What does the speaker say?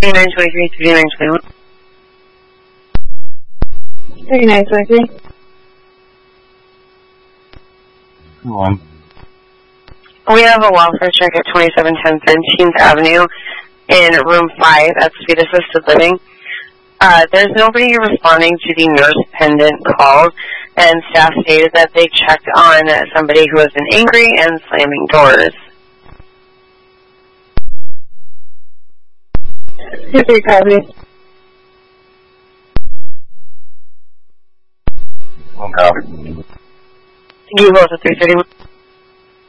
3923, 3921. 3923. Come on. We have a welfare check at 2710 13th Avenue in room 5 at Speed Assisted Living. There's nobody responding to the nurse pendant call, and staff stated that they checked on somebody who has been angry and slamming doors. 2-3 copy. One copy. You hold at 331.